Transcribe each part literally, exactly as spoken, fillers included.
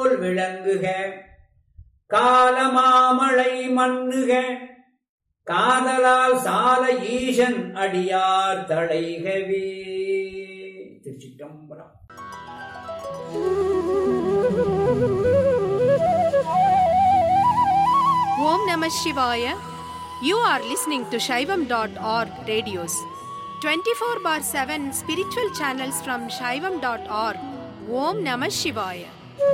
போல் விளங்குக, காலமாமழை மண்ணுக, காதலால் சால ஈசன் அடியார் தழைகவே. திருச்சிற்றம்பலம். Om Namah Shivaya. You are listening to Shaivam dot org radios. twenty-four bar seven spiritual channels from Shaivam dot org. Om Namah Shivaya.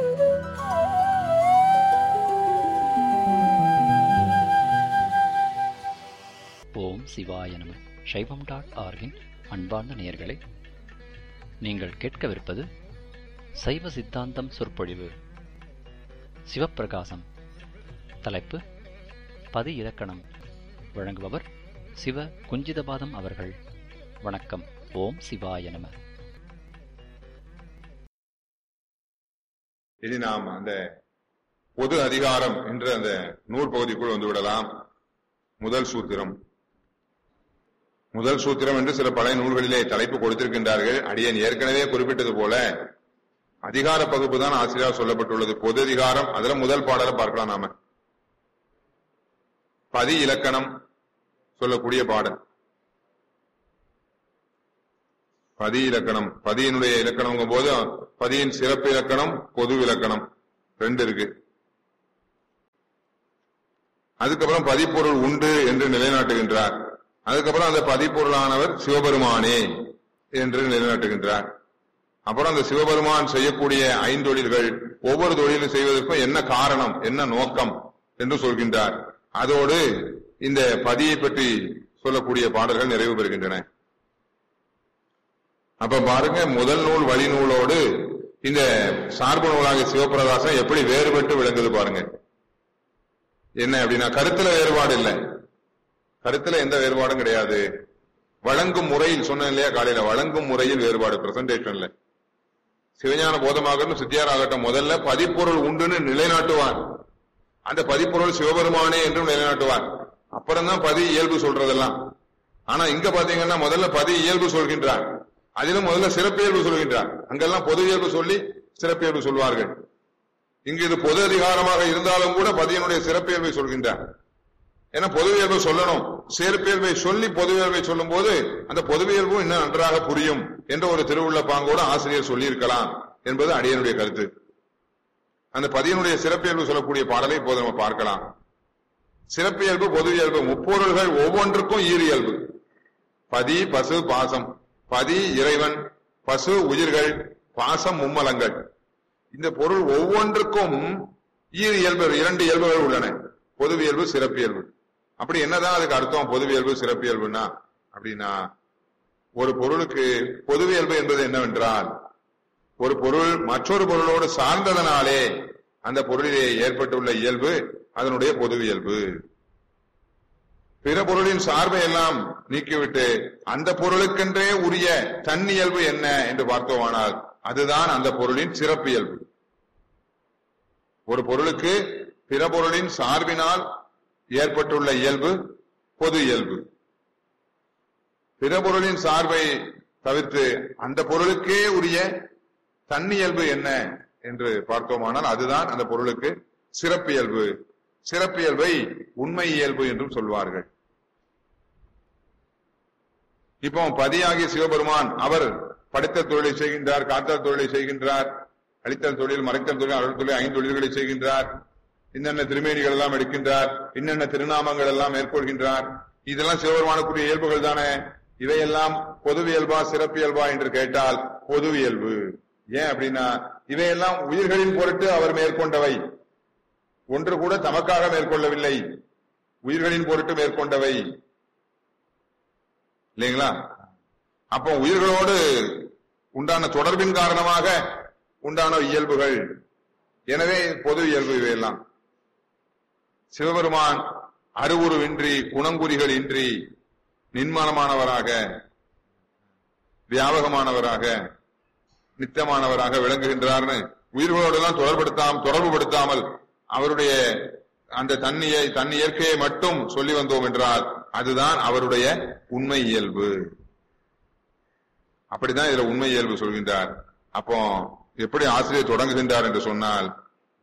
ஓம் சிவாய நம. சைவம் dot ஆர்கின் அன்பார்ந்த நேயர்களே, நீங்கள் கேட்கவிருப்பது சைவ சித்தாந்தம் சொற்பொழிவு. சிவப்பிரகாசம். தலைப்பு பதி இலக்கணம். வழங்குபவர் சிவ குஞ்சிதபாதம் அவர்கள். வணக்கம். ஓம் சிவாய நம. இனி நாம் அந்த பொது அதிகாரம் என்ற அந்த நூற்பகுதிக்குள் வந்து விடலாம். முதல் சூத்திரம். முதல் சூத்திரம் என்று சில பழைய நூல்களிலே தலைப்பு கொடுத்திருக்கின்றார்கள். அடியேன் ஏற்கனவே குறிப்பிட்டது போல அதிகார பகுப்பு தான் ஆசிரியர் சொல்லப்பட்டுள்ளது. பொது அதிகாரம், அதுல முதல் பாடலை பார்க்கலாம். நாம பதி இலக்கணம் சொல்லக்கூடிய பாடல். பதி இலக்கணம், பதியினுடைய இலக்கணம் போது பதியின் சிறப்பு இலக்கணம், பொது இலக்கணம் ரெண்டு இருக்கு. அதுக்கப்புறம் பதிப்பொருள் உண்டு என்று நிலைநாட்டுகின்றார். அதுக்கப்புறம் அந்த பதிப்பொருளானவர் சிவபெருமானே என்று நிலைநாட்டுகின்றார். அப்புறம் அந்த சிவபெருமான் செய்யக்கூடிய ஐந்தொழில்கள், ஒவ்வொரு தொழிலும் செய்வதற்கும் என்ன காரணம், என்ன நோக்கம் என்று சொல்கின்றார். அதோடு இந்த பதியை பற்றி சொல்லக்கூடிய பாடல்கள் நிறைவு பெறுகின்றன. அப்ப பாருங்க, முதல் நூல் வழி நூலோடு இந்த சார்பு நூலாக சிவப்பிரகாசம் எப்படி வேறுபட்டு விளங்குது பாருங்க. என்ன அப்படின்னா, கருத்துல வேறுபாடு இல்லை, கருத்துல எந்த வேறுபாடும் கிடையாது. வழங்கும் முறையில் சொன்ன இல்லையா காலையில, வழங்கும் முறையில் வேறுபாடு. பிரசன்டேஷன்ல சிவஞான போதமாகட்டும் சித்தியாராகட்டும் முதல்ல பதிப்பொருள் உண்டுன்னு நிலைநாட்டுவார். அந்த பதிப்பொருள் சிவபெருமானே என்றும் நிலைநாட்டுவார். அப்புறம் தான் பதி இயல்பு சொல்றதெல்லாம். ஆனா இங்க பாத்தீங்கன்னா முதல்ல பதி இயல்பு சொல்கின்றார், அதிலும் முதல்ல சிறப்பியல்பு சொல்கின்றார். அங்கெல்லாம் பொது இயல்பு சொல்லி சிறப்பியல்பு சொல்வார்கள். இங்கு இது பொது அதிகாரமாக இருந்தாலும் கூட பதியினுடைய சிறப்பியல்பை சொல்கின்றார். ஏன்னா பொதுவியல்பை சொல்லணும், சிறப்பியல்பை சொல்லி பொதுவியல்பை சொல்லும் போது அந்த பொதுவியல்பும் இன்னும் நன்றாக புரியும் என்ற ஒரு திருவுள்ள பாங்கோடு ஆசிரியர் சொல்லியிருக்கலாம் என்பது அடியனுடைய கருத்து. அந்த பதியினுடைய சிறப்பியல்பு சொல்லக்கூடிய பாடலை இப்போது நம்ம பார்க்கலாம். சிறப்பியல்பு, பொதுவியல்பு, முப்பொருள்கள் ஒவ்வொன்றுக்கும் ஈரியல்பு. பதி, பசு, பாசம். பதி இறைவன், பசு உயிர்கள், பாசம் மும்மலங்கள். இந்த பொருள் ஒவ்வொன்றுக்கும் ஈர் இயல்பு, இரண்டு இயல்புகள் உள்ளன, பொதுவியல்பு சிறப்பியல்பு. அப்படி என்னதான் அதுக்கு அர்த்தம் பொதுவியல்பு சிறப்பியல்புனா? அப்படின்னா ஒரு பொருளுக்கு பொதுவியல்பு என்பது என்னவென்றால், ஒரு பொருள் மற்றொரு பொருளோடு சார்ந்ததனாலே அந்த பொருளிலே ஏற்பட்டுள்ள இயல்பு அதனுடைய பொதுவியல்பு. பிற பொருளின் சார்பை எல்லாம் நீக்கிவிட்டு அந்த பொருளுக்கென்றே உரிய தன்னியல்பு என்ன என்று பார்த்தோமானால் அதுதான் அந்த பொருளின் சிறப்பியல்பு. ஒரு பொருளுக்கு பிற பொருளின் சார்பினால் ஏற்பட்டுள்ள இயல்பு பொது இயல்பு. பிற பொருளின் சார்பை தவிர்த்து அந்த பொருளுக்கே உரிய தன்னியல்பு என்ன என்று பார்த்தோமானால் அதுதான் அந்த பொருளுக்கு சிறப்பியல்பு. சிறப்பியல்பை உண்மை இயல்பு என்றும் சொல்வார்கள். இப்போ பதியாகிய சிவபெருமான் அவர் படைத்தல் தொழிலை செய்கின்றார், காத்தல் தொழிலை செய்கின்றார், அளித்தல் தொழில், மறைத்தல் தொழில், அருள் தொழில், ஐந்து தொழில்களை செய்கின்றார். இன்னென்ன திருமேனிகள் எல்லாம் எடுக்கின்றார், இன்னென்ன திருநாமங்கள் எல்லாம் மேற்கொள்கின்றார். இதெல்லாம் சிவபெருமானுக்குரிய இயல்புகள் தானே. இவையெல்லாம் பொதுவியல்பா சிறப்பியல்பா என்று கேட்டால் பொதுவியல்பு. ஏன் அப்படின்னா இவையெல்லாம் உயிர்களின் பொருட்டு அவர் மேற்கொண்டவை, ஒன்று கூட தமக்காக மேற்கொள்ளவில்லை, உயிர்களின் பொருட்டு மேற்கொண்டவை இல்லைங்களா? அப்போ உயிர்களோடு உண்டான தொடர்பின் காரணமாக உண்டான இயல்புகள். எனவே பொது இயல்பு இவையெல்லாம். சிவபெருமான் அருவுருவின்றி குணங்குறிகள் இன்றி நின்மானமானவராக, வியாபகமானவராக, நித்தியமானவராக விளங்குகின்றார்னு உயிர்களோடு எல்லாம் தொடர்படுத்தாம தொடர்பு படுத்தாமல் அவருடைய அந்த தன்னியை தன் இயற்கையை மட்டும் சொல்லி வந்தோம் என்றால் அதுதான் அவருடைய உண்மை இயல்பு. அப்படிதான் இதுல உண்மை இயல்பு சொல்கின்றார். அப்போ எப்படி ஆசிரியர் தொடங்குகின்றார் என்று சொன்னால்,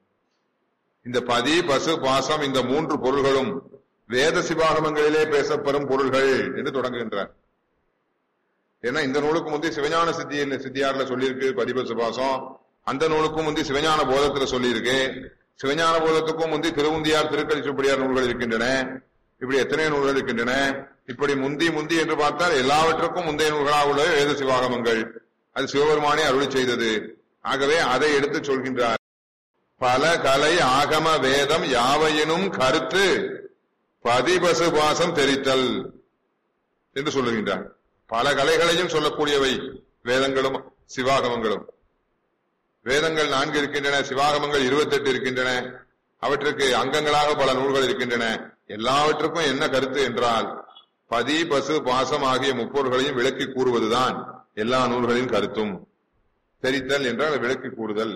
இந்த பதி பசு பாசம் இந்த மூன்று பொருள்களும் வேத சிவாகமங்களிலே பேசப்படும் பொருள்கள் என்று தொடங்குகின்றார். ஏன்னா இந்த நூலுக்கு முந்தி சிவஞான சித்தியில சித்தியார்ல சொல்லியிருக்கு பதிபசு பாசம், அந்த நூலுக்கும் முந்தி சிவஞான போதத்துல சொல்லியிருக்கு, சிவஞான போதத்துக்கும் முந்தி திருவுந்தியார் திருக்கலிச்சுப்படியார் நூல்கள் இருக்கின்றன. இப்படி எத்தனை நூல்கள் இருக்கின்றன. இப்படி முந்தி முந்தி என்று பார்த்தால் எல்லாவற்றுக்கும் முந்தைய நூல்களாக உள்ள வேத சிவாகமங்கள். அது சிவபெருமானே அருளி செய்தது. ஆகவே அதை எடுத்து சொல்கின்றார். பல கலை ஆகம வேதம் யாவையினும் கருத்து பதிபசு பாசம் தெரித்தல் என்று சொல்லுகின்றார். பல கலைகளையும் சொல்லக்கூடியவை வேதங்களும் சிவாகமங்களும். வேதங்கள் நான்கு இருக்கின்றன, சிவாகமங்கள் இருபத்தி எட்டு இருக்கின்றன. அவற்றுக்கு அங்கங்களாக பல நூல்கள் இருக்கின்றன. எல்லாவற்றுக்கும் என்ன கருத்து என்றால் பதி பசு பாசம் ஆகிய முப்பொருள்களையும் விளக்கி கூறுவதுதான் எல்லா நூல்களின் கருத்தும். தெரித்தல் என்றால் விளக்கி கூறுதல்.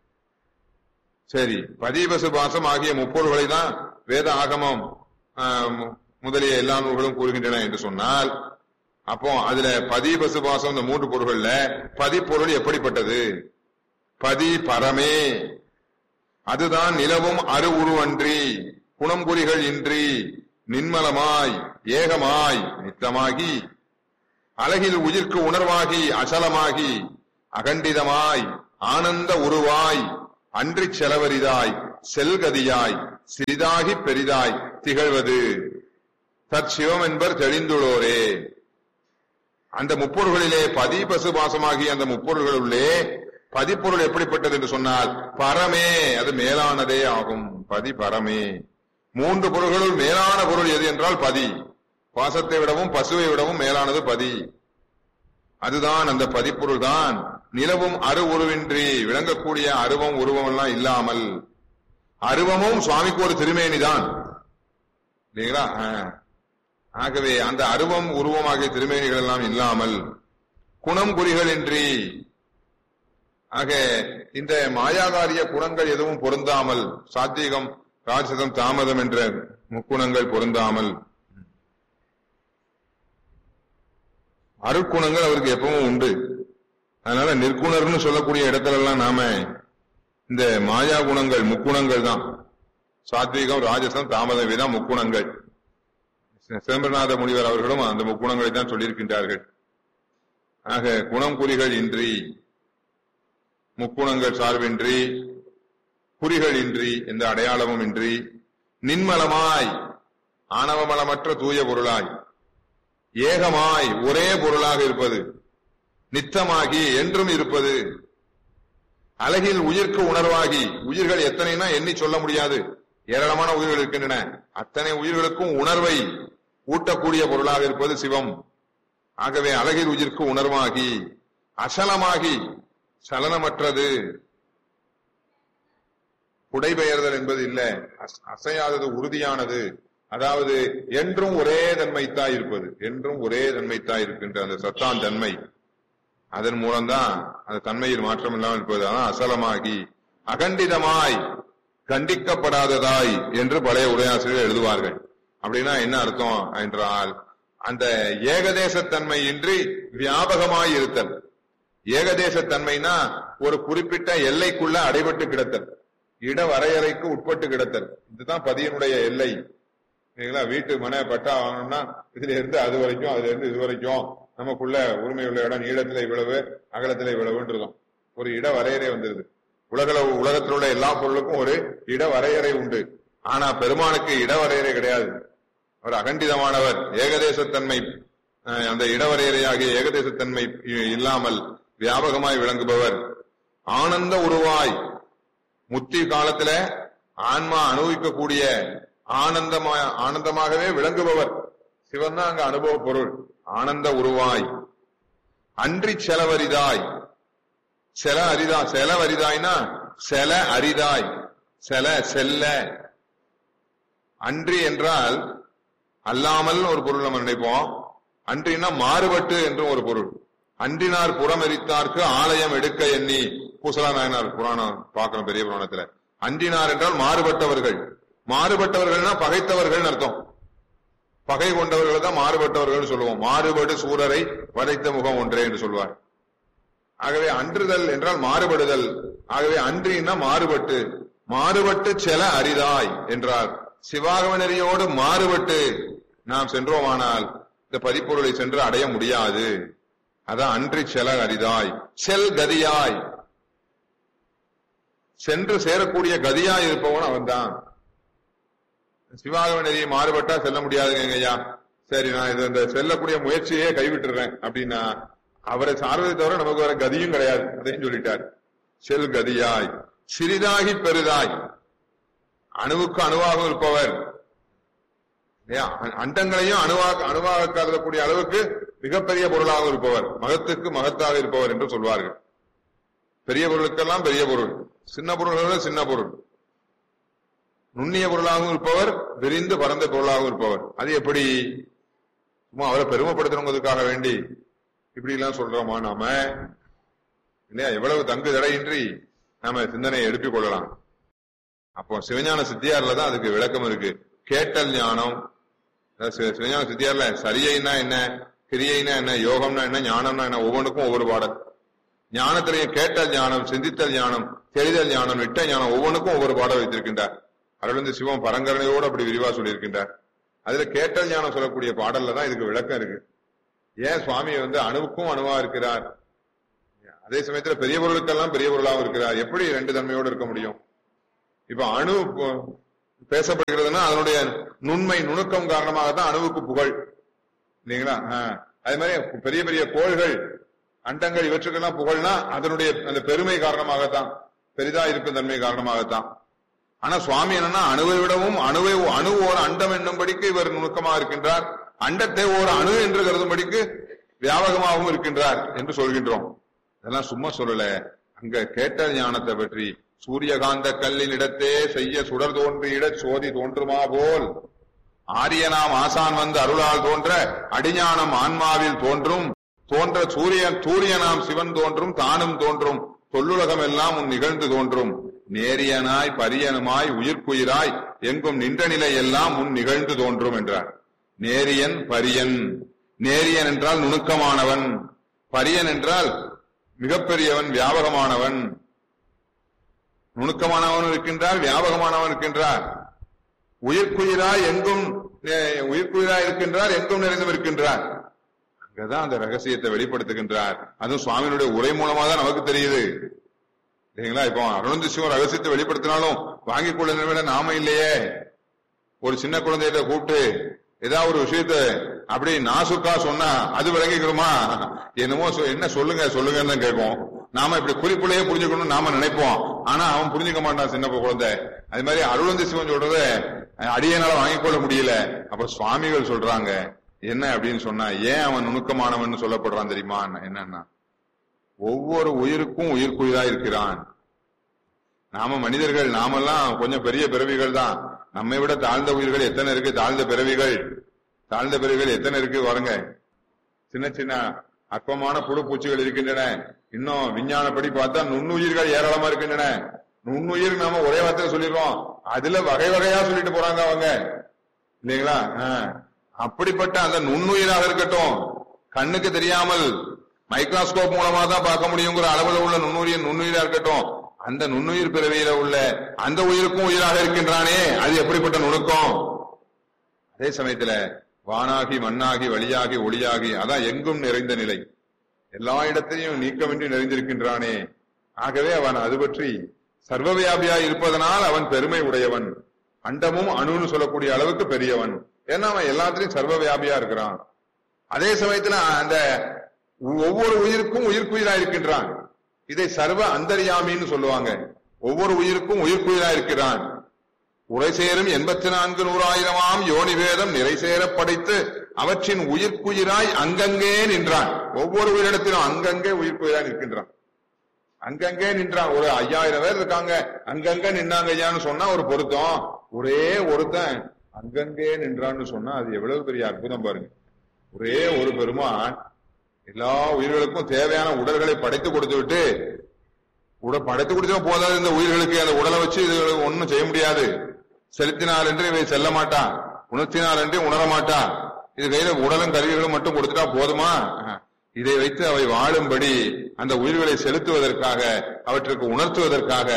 சரி, பதி பசு பாசம் ஆகிய முப்பொருள்களை தான் வேத ஆகமம் முதலிய எல்லா நூல்களும் கூறுகின்றன என்று சொன்னால், அப்போ அதுல பதி பசு பாசம் இந்த மூன்று பொருள்கள்ல பதிப்பொருள் எப்படிப்பட்டது? பதி பரமே, அதுதான் நிலவும் அரு உருவன்றி குணம்புரிகள் இன்றி நின்மலமாய் ஏகமாய் நித்தமாகி அழகில் உயிர்க்கு உணர்வாகி அசலமாகி அகண்டிதமாய் ஆனந்த உருவாய் அன்றி செலவரிதாய் செல்கதியாய் சிறிதாகி பெரிதாய் திகழ்வது தற்சிவம் என்பர் தெளிந்துள்ளோரே. அந்த முப்பொருள்களிலே பதி பசு பாசமாகிய அந்த முப்பொருள்களுள்ளே பதிப்பொருள் எப்படிப்பட்டது என்று சொன்னால் பரமே, அது மேலானதே ஆகும். பதி பரமே. மூன்று பொருள்களுள் மேலான பொருள் எது என்றால் பதி. பாசத்தை விடவும் பசுவை விடவும் மேலானது பதி. அதுதான் அந்த பதிப்பொருள் தான் நிலவும் அரு உருவின்றி விளங்கக்கூடிய அருவம் உருவம் எல்லாம் இல்லாமல். அருவமும் சுவாமிக்கு ஒரு திருமேனிதான் இல்லைங்களா? ஆகவே அந்த அருவம் உருவமாகிய திருமேனிகள் எல்லாம் இல்லாமல் குணம் குறிகள் இன்றி, ஆக இந்த மாயாகாரிய குணங்கள் எதுவும் பொருந்தாமல், சாத்வீகம் ராஜசம் தாமதம் என்ற முக்குணங்கள் பொருந்தாமல், அருட்குணங்கள் அவருக்கு எப்பவும் உண்டு. அதனால நிற்குணர்னு சொல்லக்கூடிய இடத்துல எல்லாம் நாம இந்த மாயா குணங்கள் முக்குணங்கள் தான். சாத்வீகம் ராஜசம் தாமதம் இதான் முக்குணங்கள். சிதம்பரநாத முனிவர் அவர்களும் அந்த முக்குணங்களை தான் சொல்லியிருக்கின்றார்கள். ஆக குணம் குறிகள் இன்றி, முக்குணங்கள் சார்பின்றி, குறிகள் இன்றி, எந்த அடையாளமும் இன்றி, நின்மலமாய் ஆணவமலமற்ற தூய பொருளாய், ஏகமாய் ஒரே பொருளாக இருப்பது, நித்தமாகி என்றும் இருப்பது, அழகில் உயிர்க்கு உணர்வாகி, உயிர்கள் எத்தனைனா எண்ணி சொல்ல முடியாது, ஏராளமான உயிர்கள் இருக்கின்றன. அத்தனை உயிர்களுக்கும் உணர்வை ஊட்டக்கூடிய பொருளாக இருப்பது சிவம். ஆகவே அழகில் உயிர்க்கு உணர்வாகி அசலமாகி, சலனமற்றது, புடைபெயர்தல் என்பது இல்லை, அசையாதது, உறுதியானது. அதாவது என்றும் ஒரே தன்மைத்தாய் இருப்பது, என்றும் ஒரே தன்மைத்தாய் இருக்கின்ற அந்த சத்தான் தன்மை, அதன் மூலம்தான் அந்த தன்மையில் மாற்றம் இல்லாமல் இருப்பது. அதான் அசலமாகி அகண்டிதமாய், கண்டிக்கப்படாததாய் என்று பழைய உரையாசிரியர் எழுதுவார்கள். அப்படின்னா என்ன அர்த்தம் என்றால், அந்த ஏகதேசத்தன்மை இன்றி வியாபகமாய் இருத்தல். ஏகதேசத்தன்மைனா ஒரு குறிப்பிட்ட எல்லைக்குள்ள அடைபட்டு கிடத்தல், இட வரையறைக்கு உட்பட்டு கிடத்தல். இதுதான் பதியினுடைய எல்லை. வீட்டு மனை பட்டா வாங்கணும்னா இதுல இருந்து அது வரைக்கும், அதுல இருந்து இது வரைக்கும் நமக்குள்ள உரிமை உள்ள இடம் நீளத்துல இவ்வளவு அகலத்துல இவ்வளவுன்னு இருக்கும். ஒரு இட வரையறை வந்துருது. உலக உலகத்தில் உள்ள எல்லா பொருளுக்கும் ஒரு இட வரையறை உண்டு. ஆனா பெருமானுக்கு இட வரையறை கிடையாது. அவர் அகண்டிதமானவர், ஏகதேசத்தன்மை, அந்த இடவரையறையாகிய ஏகதேசத்தன்மை இல்லாமல் வியாபகமாய் விளங்குபவர். ஆனந்த உருவாய், முத்தி காலத்துல ஆன்மா அனுபவிக்கக்கூடிய ஆனந்தமா ஆனந்தமாகவே விளங்குபவர் சிவன் தான் அங்க அனுபவ பொருள். ஆனந்த உருவாய், அன்றி செலவரிதாய், செல அரிதா, செலவரிதாய்னா செல அரிதாய், செல செல்ல. அன்றி என்றால் அல்லாமல் ஒரு பொருள் நம்ம நினைப்போம். அன்றினா மாறுபட்டு என்றும் ஒரு பொருள். அன்றினார் புறமெரித்தார்க்கு ஆலயம் எடுக்க எண்ணி, பூசலா நாயனார் புராணம் பார்க்கணும் பெரிய புராணத்துல. அன்றினார் என்றால் மாறுபட்டவர்கள். மாறுபட்டவர்கள்னா பகைத்தவர்கள் அர்த்தம். பகை கொண்டவர்கள் தான் மாறுபட்டவர்கள் சொல்லுவோம். மாறுபடு சூரரை வதைத்த முகம் ஒன்றே என்று சொல்வார். ஆகவே அன்றுதல் என்றால் மாறுபடுதல். ஆகவே அன்றினா மாறுபட்டு, மாறுபட்டு செல அரிதாய் என்றார். சிவாகம நெறியோடு மாறுபட்டு நாம் சென்றோமானால் இந்த பதிப்பொருளை சென்று அடைய முடியாது. அதான் அன்றி செல அரிதாய், செல் கதியாய், சென்று சேரக்கூடிய கதியாய் இருப்பவன் அவன்தான். சிவாகம நெறியை மாறுபட்டா செல்ல முடியாதுங்க ஐயா. சரி, நான் இது இந்த செல்லக்கூடிய முயற்சியே கைவிட்டுறேன் அப்படின்னா அவரை சார்வதை தவிர நமக்கு வர கதியும் கிடையாது. அதையும் சொல்லிட்டார். செல் கதியாய், சிறிதாகி பெரிதாய், அணுவுக்கு அணுவாக இருப்பவர், அண்டங்களையும் அணுவாக அணுவாக கருதக்கூடிய அளவுக்கு மிகப்பெரிய பொருளாக இருப்பவர், மகத்துக்கு மகத்தாக இருப்பவர் என்று சொல்வார்கள். பெரிய பொருளுக்கெல்லாம் பெரிய பொருள், சின்ன பொருள்கள் சின்ன பொருள், நுண்ணிய பொருளாகவும் இருப்பவர், விரிந்து பரந்த பொருளாகவும் இருப்பவர். அது எப்படி? சும்மா அவரை பெருமைப்படுத்தணுங்கிறதுக்காக வேண்டி இப்படி எல்லாம் சொல்றோமா நாம? இல்லையா? எவ்வளவு தங்கு தடையின்றி நாம சிந்தனையை எழுப்பிக் கொள்ளலாம். அப்போ சிவஞான சித்தியார்ல தான் அதுக்கு விளக்கம் இருக்கு. கேட்டல் ஞானம், சிவஞான சித்தியார்ல சரியைனா என்ன, கிரியைனா என்ன, யோகம்னா என்ன, ஞானம்னா என்ன, ஒவ்வொன்றுக்கும் ஒவ்வொரு பாடல். ஞானத்திலேயும் கேட்டல் ஞானம், சிந்தித்தல் ஞானம், தெரிதல் ஞானம், இட்ட ஞானம், ஒவ்வொன்றுக்கும் ஒவ்வொரு பாடம் வைத்திருக்கின்றார். அருளந்தி சிவம் பரங்கரணையோடு அப்படி விரிவா சொல்லியிருக்கின்றார். அதுல கேட்டல் ஞானம் சொல்லக்கூடிய பாடல்ல தான் இதுக்கு விளக்கம் இருக்கு. ஏன் சுவாமி வந்து அணுவுக்கும் அணுவா இருக்கிறார், அதே சமயத்துல பெரிய பொருளுக்கெல்லாம் பெரிய பொருளாகவும் இருக்கிறார், எப்படி ரெண்டு தன்மையோடு இருக்க முடியும்? இப்ப அணு பேசப்படுகிறதுனா அதனுடைய நுண்மை நுணுக்கம் காரணமாகத்தான் அணுவுக்கு புகழ், இல்லைங்களா? அதே மாதிரி பெரிய பெரிய கோள்கள், அண்டங்கள், இவற்றுக்கெல்லாம் புகழ்னா அதனுடைய அந்த பெருமை காரணமாகத்தான், பெரிதா இருக்கும் தன்மை காரணமாகத்தான். ஆனா சுவாமி என்னன்னா அணுவை விடவும் அணுவை அணு ஓர் அண்டம் என்னும்படிக்கு இவர் நுணுக்கமாக இருக்கின்றார், அண்டத்தை ஓர் அணு என்று கருதும்படிக்கு வியாபகமாகவும் இருக்கின்றார் என்று சொல்கின்றோம். இதெல்லாம் சும்மா சொல்லல. அங்க கேட்டல் ஞானத்தை பற்றி சூரியகாந்த கல்லின் இடத்தே செய்ய சுடர் தோன்றியிட சோதி தோன்றுமா போல் ஆரியனாம் ஆசான் வந்து அருளால் தோன்ற அடிஞானம் ஆன்மாவில் தோன்றும், தோன்ற சூரியன் சூரியனாம் சிவன் தோன்றும், தானும் தோன்றும், தொல்லுலகம் எல்லாம் உன் நிகழ்ந்து தோன்றும், நேரியனாய் பரியனுமாய் உயிர்க்குயிராய் எங்கும் நின்ற நிலை எல்லாம் உன் நிகழ்ந்து தோன்றும் என்றார். நேரியன் பரியன், நேரியன் என்றால் நுணுக்கமானவன், பரியன் என்றால் மிகப்பெரியவன், வியாபகமானவன். நுணுக்கமானவன் இருக்கின்றார், வியாபகமானவன் இருக்கின்றார். உயிர்க்குயிராய் எங்கும் உயிர்க்குயிராய் இருக்கின்றார், எங்கும் நிறைந்தும் இருக்கின்றார். அங்கதான் அந்த ரகசியத்தை வெளிப்படுத்துகின்றார். அதுவும் சுவாமியினுடைய உரை மூலமா தான் நமக்கு தெரியுது, இல்லைங்களா? இப்போ அருணந்தி சிவம் ரகசியத்தை வெளிப்படுத்தினாலும் வாங்கிக் கொள்ள நிலைமையில நாம இல்லையே. ஒரு சின்ன குழந்தைகிட்ட கூப்பிட்டு ஏதாவது ஒரு விஷயத்த அப்படி நாசுக்கா சொன்னா அது விளங்கிக்கிறோமா? என்னமோ என்ன சொல்லுங்க சொல்லுங்கன்னு தான் கேட்போம். நாம இப்படி குறிப்புலையே புரிஞ்சுக்கணும்னு நாம நினைப்போம். ஆனா அவன் புரிஞ்சுக்க மாட்டான், சின்ன குழந்தை. அது மாதிரி அருளந்தி சிவன் சொல்றத அடியனால வாங்கிக் கொள்ள முடியல. அப்ப சுவாமிகள் சொல்றாங்க என்ன அப்படின்னு சொன்னா, ஏன் அவன் நுணுக்கமானவன் சொல்லப்படுறான் தெரியுமா? என்னன்னா, ஒவ்வொரு உயிருக்கும் உயிர்க்குயிரா இருக்கிறான். நாம மனிதர்கள், நாமெல்லாம் கொஞ்சம் பெரிய பிறவிகள் தான். நம்மை விட தாழ்ந்த உயிர்கள் எத்தனை இருக்கு, தாழ்ந்த பிறவிகள், தாழ்ந்த பிறவிகள் எத்தனை இருக்கு பாருங்க. சின்ன சின்ன அற்பமான புழு பூச்சிகள் இருக்கின்றன. இன்னும் விஞ்ஞானப்படி பார்த்தா நுண்ணுயிர்கள் ஏராளமா இருக்கின்றன. நுண்ணுயிர் நாம ஒரே வார்த்தையில சொல்லிடுவோம், அதுல வகை வகையா சொல்லிட்டு போறாங்க அவங்க, இல்லைங்களா? அப்படிப்பட்ட அந்த நுண்ணுயிராக இருக்கட்டும், கண்ணுக்கு தெரியாமல் மைக்ரோஸ்கோப் மூலமா தான் பார்க்க முடியுங்கிற அளவுல உள்ள நுண்ணுயிர் நுண்ணுயிரா இருக்கட்டும், அந்த நுண்ணுயிர் பிறவியில உள்ள அந்த உயிருக்கும் உயிராக இருக்கின்றானே, அது எப்படிப்பட்ட நுணுக்கம்! அதே சமயத்துல வானாகி மண்ணாகி வழியாகி ஒளியாகி, அதான் எங்கும் நிறைந்த நிலை, எல்லா இடத்தையும் நீக்கமின்றி நிறைந்திருக்கின்றானே. ஆகவே அவன் அது பற்றி சர்வவியாபியாய் இருப்பதனால் அவன் பெருமை உடையவன், அண்டமும் அணுன்னு சொல்லக்கூடிய அளவுக்கு பெரியவன். ஏன்னா அவன் எல்லாத்திலையும் சர்வவியாபியா இருக்கிறான். அதே சமயத்துல அந்த ஒவ்வொரு உயிருக்கும் உயிர்க்குயிரா இருக்கின்றான். இதை சர்வ அந்தர்யாமின்னு சொல்லுவாங்க. ஒவ்வொரு உயிருக்கும் உயிர்க்குயிரா இருக்கிறான். உரை சேரும் எண்பத்தி நான்கு நூறாயிரமாம் யோனி வேதம் நிறை சேர படைத்து அவற்றின் உயிர்க்குயிராய் அங்கங்கே நின்றான். ஒவ்வொரு உயிரிடத்திலும் அங்கங்கே உயிர்க்குயிராய் நிற்கின்றான், அங்கங்கே நின்றான். ஒரு ஐயாயிரம் பேர் இருக்காங்க, அங்கங்க நின்னாங்க ஐயான்னு சொன்னா ஒரு பொருத்தம். ஒரே ஒருத்தன் அங்கங்கே நின்றான்னு சொன்னா அது எவ்வளவு பெரிய அற்புதம் பாருங்க. ஒரே ஒரு பெருமான் எல்லா உயிர்களுக்கும் தேவையான உடல்களை படைத்து கொடுத்து விட்டு, உடல் படைத்து கொடுத்தா போதாது, இந்த உயிர்களுக்கு அந்த உடலை வச்சு இது ஒன்னும் செய்ய முடியாது. செலுத்தினால் என்று இவை செல்ல மாட்டான், உணர்த்தினால் என்று உணர மாட்டான். இது கையில உடலும் கருவிகளும் மட்டும் கொடுத்துட்டா போதுமா? இதை வைத்து அவை வாழும்படி அந்த உயிர்களை செலுத்துவதற்காக, அவற்றுக்கு உணர்த்துவதற்காக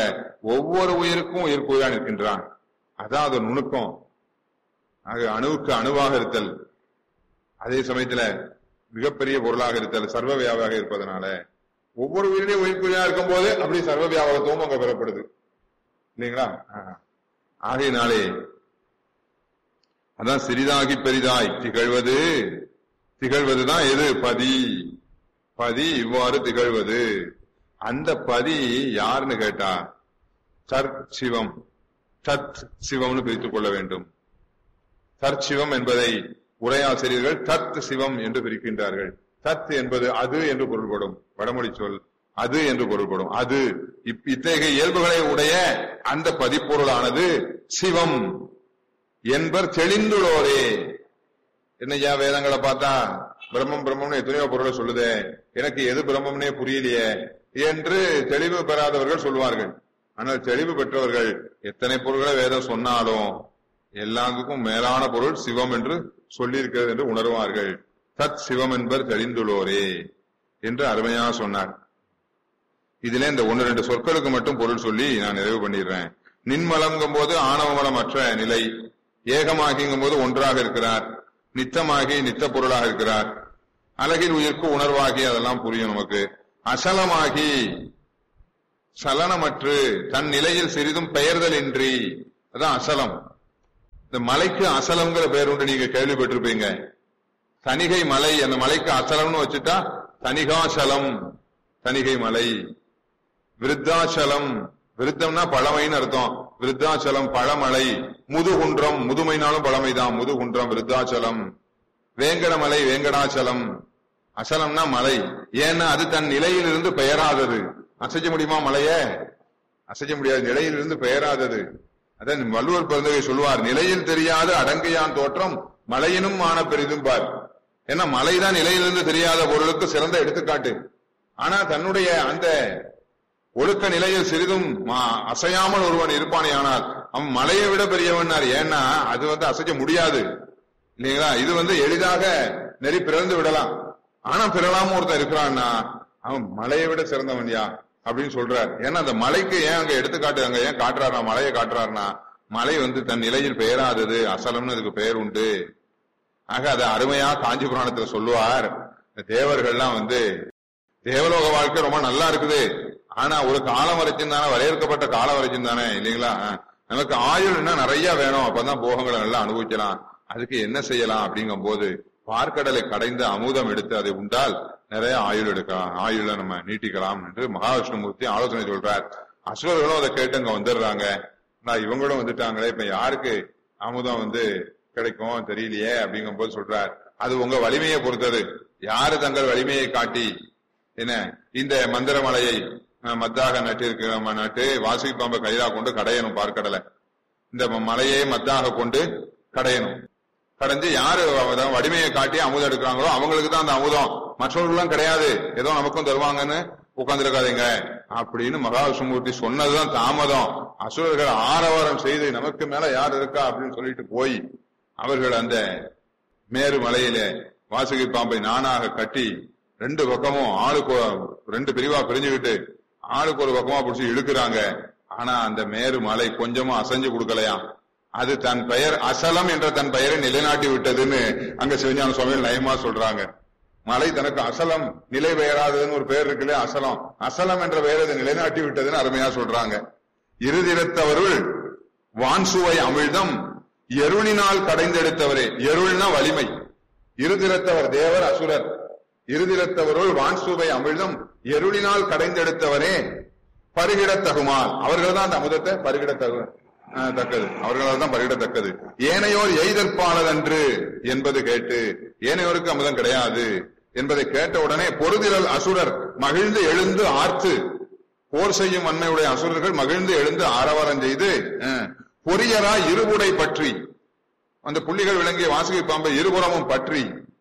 ஒவ்வொரு உயிருக்கும் உயிர் கோயிலா நிற்கின்றான். அதான் அது நுணுக்கம். ஆக அணுவுக்கு அணுவாக இருத்தல், அதே சமயத்துல மிகப்பெரிய பொருளாக இருத்தல், சர்வ வியாபாக இருப்பதனால ஒவ்வொரு உயிரிலையும் உயிர் கோயிலா இருக்கும் போது அப்படி சர்வ வியாபகத்துவம் அங்க பெறப்படுது இல்லைங்களா? ஆகையினாலே அதான் சிறிதாகி பெரிதாய் திகழ்வது. திகழ்வதுதான் எது? பதி. பதி இவ்வாறு திகழ்வது. அந்த பதி யாருன்னு கேட்டா தற் சிவம், தத் சிவம்னு பிரித்துக் கொள்ள வேண்டும். தற்சிவம் என்பதை உரையாசிரியர்கள் தத் சிவம் என்று பிரிக்கின்றார்கள். தத் என்பது அது என்று பொருள்படும், வடமொழி சொல் அது என்று பொருள்படும். அது இத்தகைய இயல்புகளை உடைய அந்த பதிப்பொருளானது சிவம் என்பர் தெளிந்துள்ளோரே. என்னையா வேதங்களை பார்த்தா பிரம்மம் பிரம்மம்னு எத்தனையோ பொருளை சொல்லுதே, எனக்கு எது பிரம்மம்னே புரியலையே என்று தெளிவு பெறாதவர்கள் சொல்வார்கள். ஆனால் தெளிவு பெற்றவர்கள் எத்தனை பொருள்களை வேதம் சொன்னாலும் எல்லாத்துக்கும் மேலான பொருள் சிவம் என்று சொல்லியிருக்கிறது என்று உணர்வார்கள். தத் சிவம் என்பர் தெளிந்துள்ளோரே என்று அருமையா சொன்னார். இதுல இந்த ஒன்னு ரெண்டு சொற்களுக்கு மட்டும் பொருள் சொல்லி நான் நிறைவு பண்ணிடுறேன். நின்மலங்கும் போது ஆணவமலம் அற்ற நிலை, ஏகமாகிங்கும் போது ஒன்றாக இருக்கிறார், நித்தமாகி நித்த பொருளாக இருக்கிறார், அழகில் உயிர்க்கு உணர்வாகி அதெல்லாம் புரியும் நமக்கு. அசலமாகி சலனமற்று தன் நிலையில் சிறிதும் பெயர்தல் இன்றி, அதான் அசலம். இந்த மலைக்கு அசலம்ங்கிற பெயர் உண்டு, நீங்க கேள்விப்பட்டிருப்பீங்க. தணிகை மலை, அந்த மலைக்கு அசலம்னு வச்சுட்டா தணிகாசலம், தணிகை மலை. விருத்தாசலம், விருத்தம்னா பழமைன்னு அர்த்தம், விருத்தாசலம் பழமலை. முதுகுன்றம், முதுமைனாலும் பழமைதான், முதுகுன்றம் விருத்தாசலம். வேங்கடமலை, வேங்கடாச்சலம். அசலம்னா மலை, ஏன்னா அது தன் நிலையிலிருந்து பெயராதது. அசைக்க முடியுமா மலைய? அசைக்க முடியாது, நிலையிலிருந்து பெயராதது. அதான் வள்ளுவர் பிறந்தவை சொல்லுவார், நிலையில் தெரியாத அடங்கையான் தோற்றம் மலையினும் மான பெரிதும் பார். ஏன்னா மலைதான் நிலையிலிருந்து தெரியாத பொருளுக்கு சிறந்த எடுத்துக்காட்டு. ஆனா தன்னுடைய அந்த ஒழுக்க நிலையில் சிறிதும் அசையாமல் ஒருவன் இருப்பானே ஆனால் அவன் மலையை விட பெரியவனார். ஏன்னா அது வந்து அசைக்க முடியாது இல்லைங்களா? இது வந்து எளிதாக நெறி பிறந்து விடலாம். ஆனா பிறலாம ஒருத்தன் இருக்கிறான்னா அவன் மலையை விட சிறந்தவன் யா அப்படின்னு சொல்றார். ஏன்னா அந்த மலைக்கு ஏன் அங்க எடுத்துக்காட்டு அங்க ஏன் காட்டுறாருனா, மலையை காட்டுறாருனா மலை வந்து தன் நிலையில் பெயராதது, அசலம்னு அதுக்கு பெயர் உண்டு. ஆக அதை அருமையா காஞ்சி புராணத்துல சொல்லுவார். தேவர்கள்லாம் வந்து தேவலோக வாழ்க்கை ரொம்ப நல்லா இருக்குது, ஆனா ஒரு காலம் வரைக்கும் தானே, வரையறுக்கப்பட்ட காலம் வரைக்கும் தானே இல்லைங்களா? நமக்கு ஆயுள் என்ன நிறைய வேணும், அப்பதான் போகங்களை நல்லா அனுபவிக்கலாம். அதுக்கு என்ன செய்யலாம் அப்படிங்கும் போது பார்க்கடலை கடைந்து அமுதம் எடுத்து அதை உண்டால் நிறைய ஆயுள் எடுக்கலாம், ஆயுள நம்ம நீட்டிக்கலாம் என்று மகாவிஷ்ணுமூர்த்தி ஆலோசனை சொல்றார். அசுரர்களும் அதை கேட்டு அங்க வந்துடுறாங்க. நான் இவங்களும் வந்துட்டாங்களே, இப்ப யாருக்கு அமுதம் வந்து கிடைக்கும் தெரியலையே அப்படிங்கும் போது சொல்றார், அது உங்க வலிமையை பொறுத்தது. யாரு தங்கள் வலிமையை காட்டி என்ன இந்த மந்திரமலையை மத்தாக நட்டு இருக்கிற நட்டு வாசுகி பாம்பை கையிலா கொண்டு கடையணும் பார்க்கடலை. இந்த மலையை மத்தாக கொண்டு கடையணும். கடைஞ்சு யாரு வலிமையை காட்டி அமுதம் எடுக்கிறாங்களோ அவங்களுக்கு தான் அந்த அமுதம், மற்றவர்களும் கிடையாது. ஏதோ நமக்கும் தருவாங்கன்னு உட்கார்ந்துருக்காதீங்க அப்படின்னு மகாவிஷ்ணுமூர்த்தி சொன்னதுதான் தாமதம். அசுரர்கள் ஆரவாரம் செய்து நமக்கு மேல யார் இருக்கா அப்படின்னு சொல்லிட்டு போய் அவர்கள் அந்த மேரு மலையில வாசுகி பாம்பை நானாக கட்டி ரெண்டு பக்கமும் ஆளுக்கு ரெண்டு பிரிவா பிரிஞ்சுக்கிட்டு ஆளுக்கு ஒரு பக்கமா பிடிச்சி இழுக்கிறாங்க. ஆனா அந்த மேரு மலை கொஞ்சமும் அசைஞ்சு கொடுக்கலையா. அது தன் பெயர் அசலம் என்ற தன் பெயரை நிலைநாட்டி விட்டதுன்னு அங்க சிவஞான சுவாமிகள் நயமா சொல்றாங்க. மலை தனக்கு அசலம் நிலை பெயராததுன்னு ஒரு பெயர் இருக்குல்ல, அசலம், அசலம் என்ற பெயரை அதை நிலைநாட்டி விட்டதுன்னு அருமையா சொல்றாங்க. இருதிரத்தவருள் வான்சுவை அமிழ்தம் எருளினால் கடைந்தெடுத்தவரே. எருள்னா வலிமை. இருதிரத்தவர் தேவர் அசுரர். இருதிரத்தவருள் வான்சுவை அமிழ்தம் எருளினால் கடைந்தெடுத்தவரே பருகிடத்தகுமால். அவர்கள் தான் அந்த அமுதத்தை பருகிடத்தகு தக்கது, அவர்களால் தான் பருகிடத்தக்கது. ஏனையோர் எய்தற்பாளதன்று என்பது கேட்டு, ஏனையோருக்கு அமுதம் கிடையாது என்பதை கேட்ட உடனே பொருதிரல் அசுரர் மகிழ்ந்து எழுந்து ஆர்த்து, போர் செய்யும் அன்மையுடைய அசுரர்கள் மகிழ்ந்து எழுந்து ஆரவாரம் செய்து பொரியரா இருபுடை பற்றி, அந்த புள்ளிகள் விளங்கிய வாசுகி பாம்பை இருபுறமும் பற்றி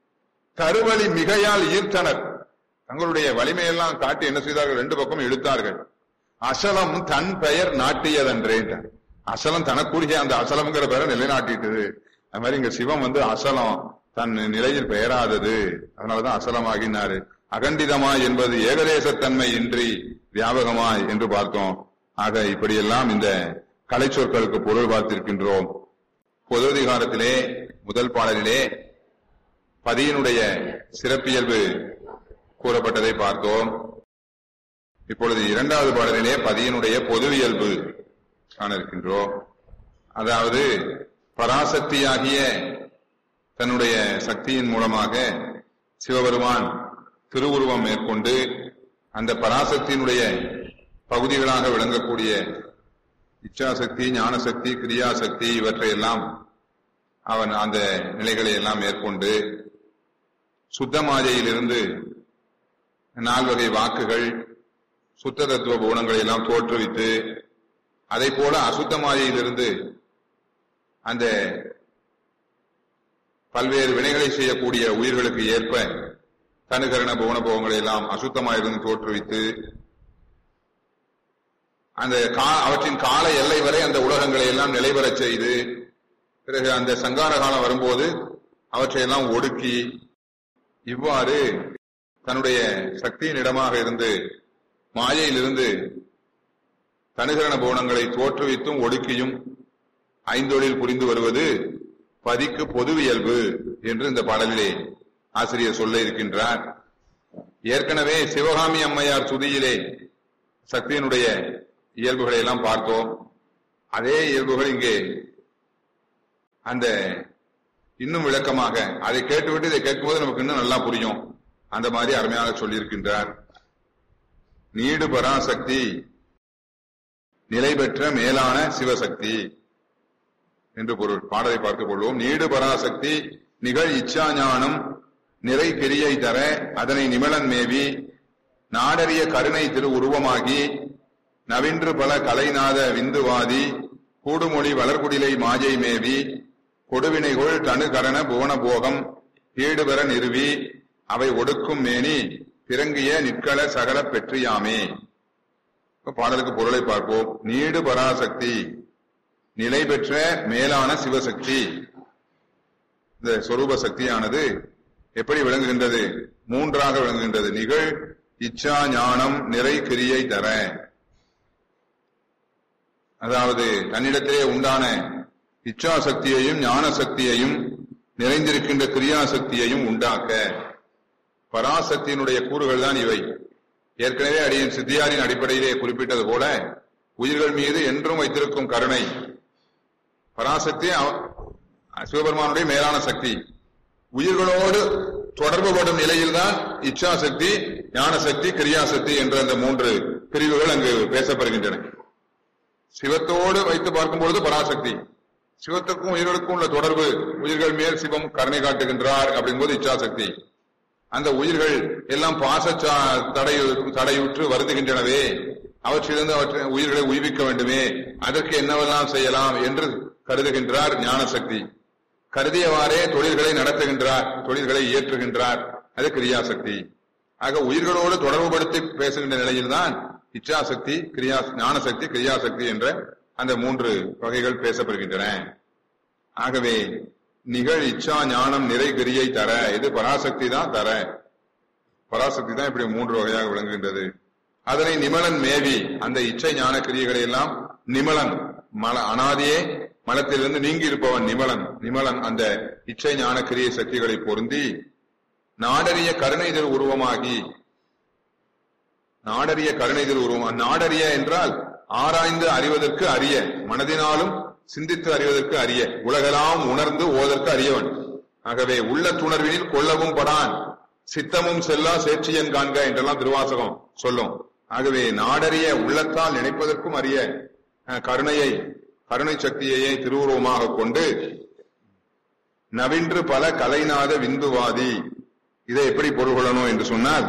கருவழி மிகையால் ஈர்த்தனர். தங்களுடைய வலிமையெல்லாம் காட்டி என்ன செய்தார்கள், ரெண்டு பக்கம் இழுத்தார்கள். அசலம் தன் பெயர் நாட்டியதன்றேன். அசலம் தனக்குரிய அந்த அசலம்ங்கிற பெயரை நிலைநாட்டிட்டது. அது மாதிரி இங்க சிவம் வந்து அசலம் தன் நிலையில் பெயராதது, அதனாலதான் அசலமாகினாரு. அகண்டிதமாய் என்பது ஏகதேசத்தன்மை இன்றி வியாபகமாய் என்று பார்த்தோம். ஆக இப்படியெல்லாம் இந்த கலை சொற்களுக்கு பொருள் பார்த்திருக்கின்றோம். பொதுதிகாரத்திலே முதல் பாடலிலே பதியினுடைய சிறப்பியல்பு கூறப்பட்டதை பார்த்தோம். இப்பொழுது இரண்டாவது பாடலிலே பதியினுடைய பொதுவியல்பு காண இருக்கின்றோம். அதாவது பராசக்தியாகிய தன்னுடைய சக்தியின் மூலமாக சிவபெருமான் திருவுருவம் மேற்கொண்டு அந்த பராசக்தியினுடைய பகுதிகளாக விளங்கக்கூடிய இச்சாசக்தி, ஞானசக்தி, கிரியாசக்தி இவற்றையெல்லாம் அவன் அந்த நிலைகளை எல்லாம் மேற்கொண்டு சுத்தமாஜையிலிருந்து நால்வகை வாக்குகள், சுத்த தத்துவ குணங்களை எல்லாம் தோற்றுவித்து அதை போல அசுத்தமாஜையிலிருந்து அந்த பல்வேறு வினைகளை செய்யக்கூடிய உயிர்களுக்கு ஏற்ப தனுகரண புவனபோகங்களை எல்லாம் அசுத்தமாயிருந்து தோற்றுவித்து அந்த அவற்றின் கால எல்லை வரை அந்த உலகங்களை எல்லாம் நிலைபெறச் செய்து பிறகு அந்த சங்கார காலம் வரும்போது அவற்றையெல்லாம் ஒடுக்கி இவ்வாறு தன்னுடைய சக்தியின் இடமாக இருந்து மாயையிலிருந்து தனுகரண புவனங்களை தோற்றுவித்தும் ஒடுக்கியும் ஐந்தொழில் புரிந்து வருவது பதிக்கு பொதுவியல்பு என்று இந்த பாடலிலே ஆசிரியர் சொல்ல இருக்கின்றார். ஏற்கனவே சிவகாமி அம்மையார் சுதியிலே சக்தியினுடைய இயல்புகளை எல்லாம் பார்த்தோம். அதே இயல்புகள் இங்கே அந்த இன்னும் விளக்கமாக அதை கேட்டுவிட்டு இதை கேட்கும்போது நமக்கு இன்னும் நல்லா புரியும். அந்த மாதிரி அருமையாக சொல்லியிருக்கின்றார். நீடு பராசக்தி நிலை பெற்ற மேலான சிவசக்தி என்று பொருள். பாடலை பார்த்துக் கொள்வோம். நீடு பராசக்தி நிகழ் இச்சா ஞானம் நிறை கிரியை தர அதனை நிமலன் மேவி நாடறிய கருணை திரு உருவமாகி நவின்று பல கலைநாத விந்துவாதி கூடுமொழி வளர்குடிலை மாஜை மேவி கொடுவினைகொள் தனு கரண புவன போகம் ஈடுபெற நிறுவி அவை ஒடுக்கும் மேனி பிறங்கிய நிற்கள சகல பெற்றியாமே. பாடலுக்கு பொருளை பார்ப்போம். நீடு பராசக்தி நிலை பெற்ற மேலான சிவசக்தி. இந்த சொரூப சக்தியானது எப்படி விளங்குகின்றது? மூன்றாக விளங்குகின்றது. நிகழ் இச்சா ஞானம் நிறை கிரியை தர, அதாவது தன்னிடத்திலே உண்டான இச்சா சக்தியையும் ஞான சக்தியையும் நிறைந்திருக்கின்ற கிரியா சக்தியையும் உண்டாக்க. பராசக்தியினுடைய கூறுகள் தான் இவை. ஏற்கனவே அடியின் சித்தியாரின் அடிப்படையிலே குறிப்பிட்டது போல உயிர்கள் மீது என்றும் வைத்திருக்கும் கருணை. பராசக்தி சிவபெருமானுடைய மேலான சக்தி. உயிர்களோடு தொடர்புபடும் நிலையில்தான் இச்சா சக்தி, ஞான சக்தி, கிரியாசக்தி என்ற அந்த மூன்று பிரிவுகள் அங்கு பேசப்படுகின்றன. சிவத்தோடு வைத்து பார்க்கும்பொழுது பராசக்தி, சிவத்துக்கும் உயிர்களுக்கும் உள்ள தொடர்பு, உயிர்கள் மேல் சிவம் கருணை காட்டுகின்றார் அப்படிங்கும்போது இச்சாசக்தி. அந்த உயிர்கள் எல்லாம் பாச தடை தடையுற்று வருதுகின்றனவே, அவற்றிலிருந்து அவற்றை உயிர்களை உய்விக்க வேண்டுமே, அதற்கு என்னவெல்லாம் செய்யலாம் என்று கருதுகின்றார் ஞானசக்தி. கருதியவாறே தொழில்களை நடத்துகின்றார், தொழில்களை இயற்றுகின்றார், அது கிரியாசக்தி. ஆக உயிர்களோடு தொடர்புபடுத்தி பேசுகின்ற நிலையில்தான் இச்சாசக்தி, கிரியா ஞானசக்தி, கிரியாசக்தி என்ற அந்த மூன்று வகைகள் பேசப்படுகின்றன. ஆகவே நிகழ் இச்சா ஞானம் நிறை கிரியை தர, இது பராசக்தி தான் தர. பராசக்தி தான் இப்படி மூன்று வகையாக விளங்குகின்றது. அதனை நிமலன் மேவி, அந்த இச்சை ஞான கிரியைகளை எல்லாம் நிமலன் மல அனாதியே மலத்திலிருந்து நீங்கி இருப்பவன் நிமலன். நிமலன் அந்த இச்சை ஞான கிரியை சக்திகளை பொருந்தி நாடறிய கருணைதல் உருவமாகி, நாடறிய கருணைதல் உருவம். நாடறிய என்றால் ஆராய்ந்து அறிவதற்கு அறிய, மனதினாலும் சிந்தித்து அறிவதற்கு அறிய, உலகெல்லாம் உணர்ந்து ஓதற்கு அறியவன். ஆகவே உள்ள துணர்வினில் கொள்ளவும் படான், சித்தமும் செல்லா சேற்றியன் காண்க என்றெல்லாம் திருவாசகம் சொல்லும். ஆகவே நாடறிய உள்ளத்தால் நினைப்பதற்கும் அறிய கருணையை, கருணை சக்தியையே திருவுருவமாக கொண்டு நவின்று பல கலைநாத விந்துவாதி. இதை எப்படி பொருள் கொள்ளணும் என்று சொன்னால்,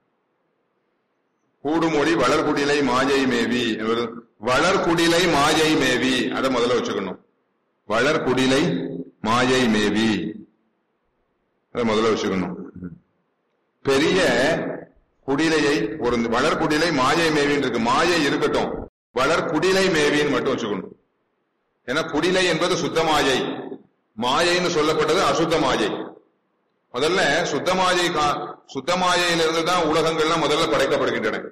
கூடுமொழி வளர்குடிலை மாயை மேவி. வளர்குடிலை மாயை மேவி, அதை முதல்ல வச்சுக்கணும். வளர்குடிலை மாயை மேவி, அதை முதல்ல வச்சுக்கணும். பெரிய குடிலையை ஒரு வளர்குடிலை மாயை மேவின்னு இருக்கு. மாயை இருக்கட்டும், வளர்குடிலை மேவின்னு மட்டும் வச்சுக்கணும். ஏன்னா குடிலை என்பது சுத்த மாயை, மாயைன்னு சொல்லப்பட்டது அசுத்த மாயை. முதல்ல சுத்த மாயை, சுத்த மாயையிலிருந்து தான் உலகங்கள்லாம் முதல்ல படைக்கப்படுகின்றன.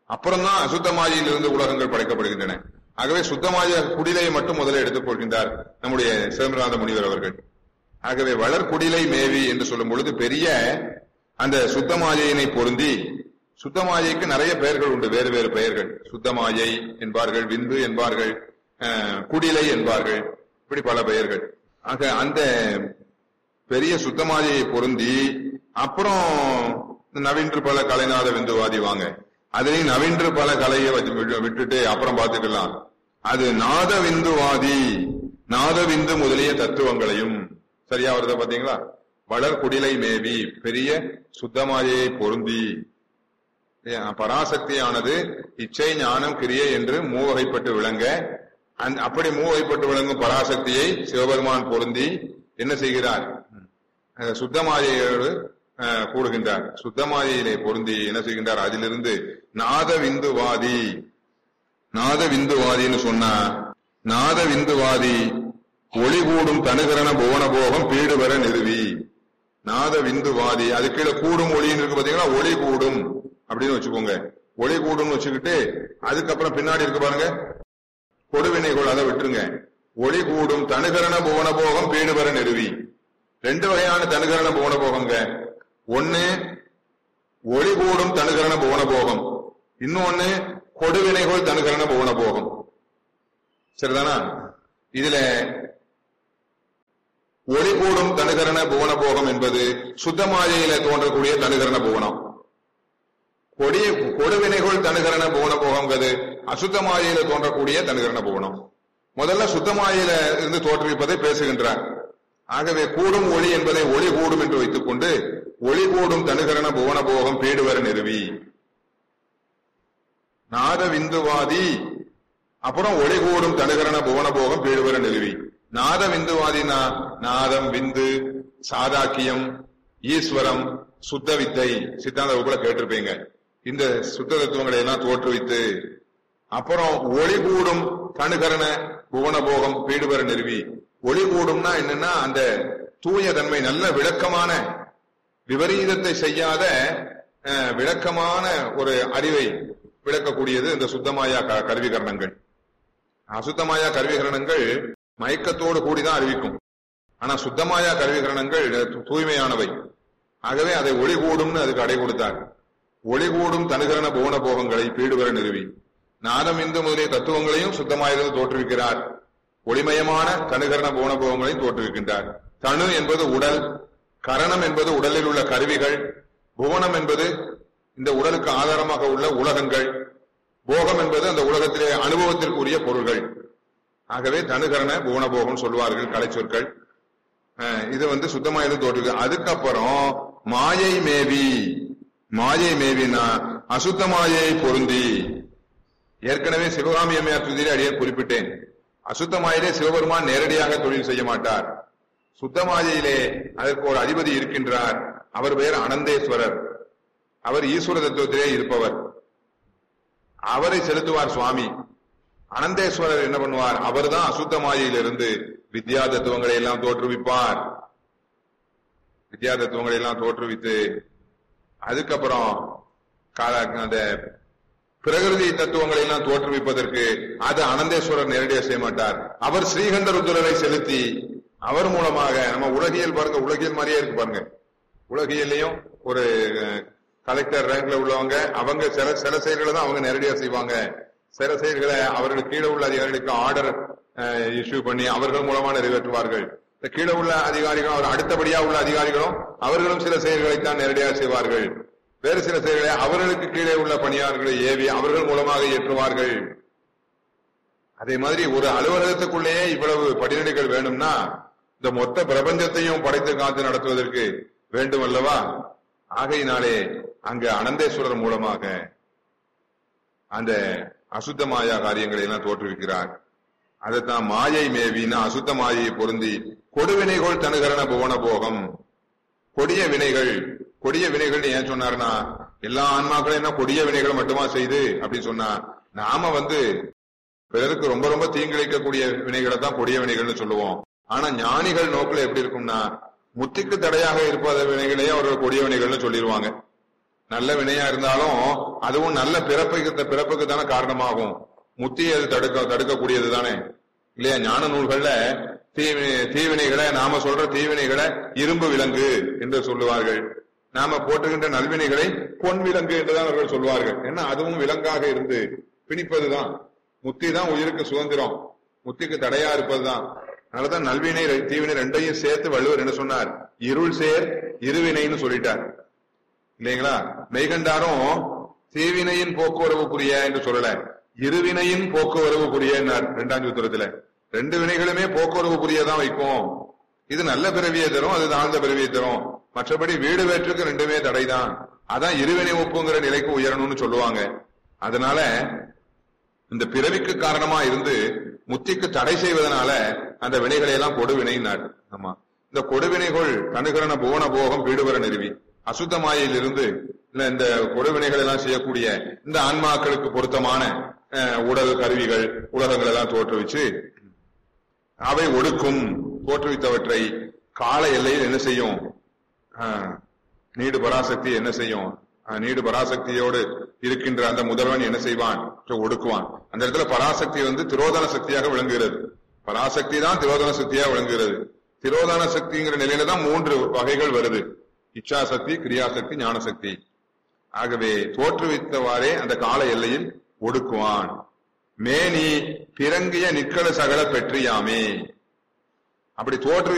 அப்புறம்தான் அசுத்த மாயையிலிருந்து உலகங்கள் படைக்கப்படுகின்றன. ஆகவே சுத்தமாய குடிலையை மட்டும் முதலில் எடுத்துக் கொள்கின்றார் நம்முடைய சிதம்பரநாத முனிவர் அவர்கள். ஆகவே வளர்குடிலை மேவி என்று சொல்லும் பொழுது பெரிய அந்த சுத்தமாயினை பொருந்தி, சுத்தமாயைக்கு நிறைய பெயர்கள் உண்டு, வேறு வேறு பெயர்கள். சுத்தமாயை என்பார்கள், விந்து என்பார்கள், குடிலை என்பார்கள், இப்படி பல பெயர்கள். ஆக அந்த பெரிய சுத்தமாயை பொருந்தி அப்புறம் நவீன்று பல கலைநாத விந்துவாதி வாங்க, அதுலயும் நவீன்று பல கலையை விட்டுட்டு அப்புறம் பார்த்துக்கலாம். அது நாத விந்துவாதி, நாத விந்து முதலிய தத்துவங்களையும் சரியா வருத பாத்தீங்களா. வளர்குடிலை மேவி பெரிய சுத்தமாயை பொருந்தி, பராசக்தியானது இச்சை ஞானம் கிரியை என்று மூவகைப்பட்டு விளங்க, அப்படி மூவகைப்பட்டு விளங்கும் பராசக்தியை சிவபெருமான் பொருந்தி என்ன செய்கிறார், சுத்தமாயோடு கூடுகின்றார். சுத்தமாயிலே பொருந்தி என்ன செய்கின்றார், அதிலிருந்து நாத விந்துவாதி, நாத விந்துவாதின்னு சொன்னா, நாத விந்துவாதி ஒளி கூடும் தனுகரண புவன போகம் பீடு வர நிறுவி, நாத விந்துவாதி அது கீழே கூடும் ஒளின்னு இருக்கு பாத்தீங்களா, ஒளி கூடும் அப்படின்னு வச்சுக்கோங்க. ஒளி கூடும் வச்சுக்கிட்டு அதுக்கப்புறம் பின்னாடி இருக்கு பாருங்க கொடுவினைகள், அதை விட்டுருங்க. ஒளி கூடும் தனுகரண புவன போகம் பீடு வர நிறுவி, ரெண்டு வகையான தனுகரண புவன போகங்க. ஒன்னு ஒளி கூடும் தனுகரண புவன போகம், இன்னொன்னு கொடுவினைகள் தனுகரண புவன போகம். சரிதானா? இதுல ஒளி கூடும் தனுகரண புவன போகம் என்பது சுத்தமாயில தோன்றக்கூடிய தனுகரண புவனம். கொடிய கொடுவினைகள் தனுகரண புவன போகம்ங்கிறது அசுத்தமாயில தோன்றக்கூடிய தனுகரண புவனம். முதல்ல சுத்தமாயில இருந்து தோற்றுவிப்பதை பேசுகின்றார். ஆகவே கூடும் ஒளி என்பதை ஒளி கூடும் என்று வைத்துக் கொண்டு ஒளி கூடும் தனுகரண புவன போகம் பீடுவர நிறுவி, நாத விந்துவாதி அப்புறம் ஒளி கூடும் தனுகரண புவன போகம் பீடுவர நிறுவி. நாத விந்துவாதினா நாதம், விந்து, சாதாக்கியம், ஈஸ்வரம், சுத்த வித்தை, சித்தாந்த வகுப்புல கேட்டிருப்பீங்க. இந்த சுத்த தத்துவங்களை எல்லாம் தோற்றுவித்து அப்புறம் ஒளி கூடும் தனுகரண புவன போகம் பீடுவர நிறுவி. ஒளி கூடும்னா என்னன்னா அந்த தூய தன்மை, நல்ல விளக்கமான விபரீதத்தை செய்யாத விளக்கமான ஒரு அறிவை விளக்கக்கூடியது இந்த சுத்தமாயா கருவிகரணங்கள். அசுத்தமாயா கருவிகரணங்கள் மயக்கத்தோடு கூடிதான் அறிவிக்கும். ஆனா சுத்தமாயா கருவிகரணங்கள் தூய்மையானவை. ஆகவே அதை ஒளி கூடும்னு அதுக்கு அடை கொடுத்தார். ஒளி கூடும் தனுகரண புவன போகங்களை பீடுவர நிறுவி, நாதம் இந்து முதலிய தத்துவங்களையும் சுத்தமாயிருந்து தோற்றுவிக்கிறார். ஒளிமயமான தனுகரண புவன போகங்களையும் தோற்றுவிக்கின்றார். தனு என்பது உடல், கரணம் என்பது உடலில் உள்ள கருவிகள், புவனம் என்பது இந்த உடலுக்கு ஆதாரமாக உள்ள உலகங்கள், போகம் என்பது அந்த உலகத்திலே அனுபவத்திற்குரிய பொருள்கள். ஆகவே தனுகரண புவன போகம் சொல்வார்கள் கலை சொற்கள். இது வந்து சுத்தமாயிருந்து தோற்றுவிக்க. அதுக்கப்புறம் மாயை மேவி, மாயை மேவினா அசுத்த மாயை பொருந்தி. ஏற்கனவே சிவகாமி அம்மையார் துதியிலே அடியே குறிப்பிட்டேன். அசுத்தமாயிலே சிவபெருமான் நேரடியாக தொழில் செய்ய மாட்டார். சுத்தமாயிலே அதற்கு ஒரு அதிபதி இருக்கின்றார். அவர் பெயர் அனந்தேஸ்வரர். அவர் ஈஸ்வர தத்துவத்திலே இருப்பவர். அவரை செலுத்துவார் சுவாமி. அனந்தேஸ்வரர் என்ன பண்ணுவார், அவர் தான் அசுத்தமாயிலிருந்து வித்யா தத்துவங்களை எல்லாம் தோற்றுவிப்பார். வித்யா தத்துவங்களை எல்லாம் தோற்றுவித்து அதுக்கப்புறம் அந்த பிரகிருதி தத்துவங்களை எல்லாம் தோற்றுவிப்பதற்கு அது அனந்தேஸ்வரர் நேரடியாக செய்ய மாட்டார். அவர் ஸ்ரீகண்ட ருத்ரரை செலுத்தி அவர் மூலமாக நம்ம உலகியல் பாருங்க, உலகியல் மாதிரியே இருக்கு பாருங்க. உலகியலையும் ஒரு கலெக்டர் ரேங்க்ல உள்ளவங்க அவங்க சில சில செயல்களை தான் அவங்க நேரடியா செய்வாங்க. சில செயல்களை அவர்களுக்கு கீழே உள்ள அதிகாரிகளுக்கு ஆர்டர் இஷ்யூ பண்ணி அவர்கள் மூலமா நிறைவேற்றுவார்கள். இந்த கீழே உள்ள அதிகாரிகளும் அவர் அடுத்தபடியா உள்ள அதிகாரிகளும் அவர்களும் சில செயல்களைத்தான் நேரடியாக செய்வார்கள். வேறு சில செயல்களை அவர்களுக்கு கீழே உள்ள பணியாளர்களை ஏவி அவர்கள் மூலமாக ஏற்றுவார்கள். அதே மாதிரி ஒரு அலுவலகத்துக்குள்ளேயே இவ்வளவு படிநிலைகள் வேணும்னா இந்த மொத்த பிரபஞ்சத்தையும் படைத்து காத்து நடத்துவதற்கு வேண்டும் அல்லவா? ஆகையினாலே அங்க அனந்தேஸ்வரர் மூலமாக அந்த அசுத்த மாயா காரியங்களை எல்லாம் தோற்றுவிக்கிறார். அதைத்தான் மாயை மேவினா அசுத்த மாயை பொருந்தி கொடுவினைகள் தனுகரண புவன போகம். கொடிய வினைகள், கொடிய வினைகள் ஏன் சொன்னார்னா எல்லா ஆன்மாக்களையும் என்ன கொடிய வினைகள் மட்டுமா செய்து அப்படின்னு சொன்னா, நாம வந்து பிறருக்கு ரொம்ப ரொம்ப தீங்கிழைக்கக்கூடிய வினைகளை தான் கொடிய வினைகள்னு சொல்லுவோம். ஆனா ஞானிகள் நோக்கில எப்படி இருக்கும்னா முத்திக்கு தடையாக இருப்பத வினைகளையே அவர்கள் கொடிய வினைகள்னு சொல்லிடுவாங்க. நல்ல வினையா இருந்தாலும் அதுவும் நல்ல பிறப்புக்கு பிறப்புக்கு தானே காரணமாகும். முத்தியை அது தடுக்க தடுக்கக்கூடியது தானே இல்லையா? ஞான நூல்கள்ல தீவி தீவினைகளை நாம சொல்ற தீவினைகளை இரும்பு விலங்கு என்று சொல்லுவார்கள். நாம போட்டுகின்ற நல்வினைகளை பொன் விலங்கு என்றுதான் அவர்கள் சொல்வார்கள். ஏன்னா அதுவும் விலங்காக இருந்து பிணிப்பதுதான். முத்தி தான் உயிருக்கு சுதந்திரம், முத்திக்கு தடையா இருப்பதுதான். அதனாலதான் நல்வினை தீவினை ரெண்டையும் சேர்த்து வள்ளுவர் என்ன சொன்னார்? இருள் சேர் இருவினைன்னு சொல்லிட்டார் இல்லைங்களா? மெய்கண்டாரும் தீவினையின் போக்குவரவு புரிய என்று சொல்லல, இருவினையின் போக்குவரவு புரிய இரண்டாம் சூத்திரத்துல. ரெண்டு வினைகளுமே போக்குவரவு புரியதான் வைக்கும். இது நல்ல பிறவியை தரும், அது தாழ்ந்த பிறவியை தரும். மற்றபடி வீடு வேற்றுக்கு ரெண்டுமே தடைதான். அதான் இருவினை ஒப்புங்கிற நிலைக்கு உயரணும்னு சொல்லுவாங்க. அதனால இந்த பிறவிக்கு காரணமா இருந்து முத்திக்கு தடை செய்வதனால அந்த வினைகளை எல்லாம் கொடுவினைனார். ஆமா, இந்த கொடுவினைகள் தனுகரண புவன போகம் பீடுவர நிறுவி அசுத்த மாயையில் இருந்து இந்த கொடுவினைகள் எல்லாம் செய்யக்கூடிய இந்த ஆன்மாக்களுக்கு பொருத்தமான உடல் கருவிகள் உலகங்கள் எல்லாம் தோற்றுவிச்சு அவை ஒடுக்கும். தோற்றுவித்தவற்றை கால எல்லையில் என்ன செய்யும்? நீடு பராசக்தி என்ன செய்யும்? நீடு பராசக்தியோடு இருக்கின்ற அந்த முதல்வன் என்ன செய்வான்? ஒடுக்குவான். அந்த இடத்துல பராசக்தி வந்து திரோதன சக்தியாக விளங்குகிறது. பராசக்தி தான் திரோதன சக்தியாக விளங்குகிறது. திரோதன சக்திங்கிற நிலையில தான் மூன்று வகைகள் வருது: இச்சாசக்தி, கிரியாசக்தி, ஞானசக்தி. ஆகவே தோற்றுவித்தவாறே அந்த கால எல்லையில் ஒடுக்குவான். மேனி பிறங்கிய நிக்கல சகல பெற்றியாமே. அப்படி தோற்று